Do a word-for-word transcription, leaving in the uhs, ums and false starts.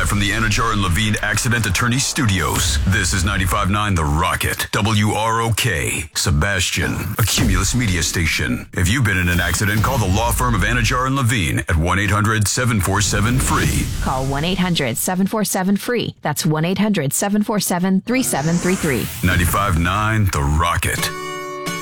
Live from the Anajar and Levine Accident Attorney Studios. This is ninety-five point nine The Rocket. W R O K. Sebastian. A Cumulus media station. If you've been in an accident, call the law firm of Anajar and Levine at one eight hundred seven four seven free. Call one eight hundred seven four seven free. That's one eight hundred seven four seven three seven three three. ninety-five point nine The Rocket.